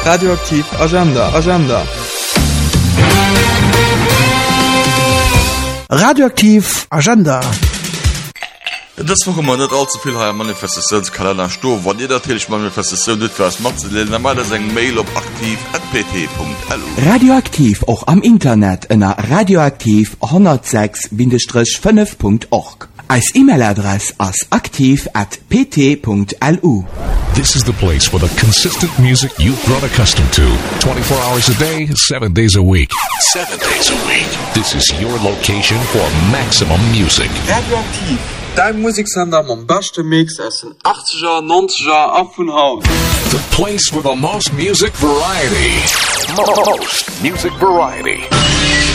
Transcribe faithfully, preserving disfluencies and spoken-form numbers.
Radioaktiv Agenda Agenda Radioaktiv Agenda. Das war immer nicht allzu viel heuer Manifestationskalender sto, wann ihr natürlich Manifestation nicht was macht, normalerweise ein Mail auf aktiv at p t punkt l u. Radioaktiv auch am Internet in radioaktiv null sechs fünf punkt org. Als E-Mail-Adresse als aktiv at p t punkt l u. This is the place for the consistent music you've grown accustomed to. twenty-four hours a day, seven days a week. Seven days a week. This is your location for maximum music. Radioaktiv. Dein Musiksender am beste Mix aus den achtziger, neunziger ab von Haus. The place with the most music variety. Most music variety.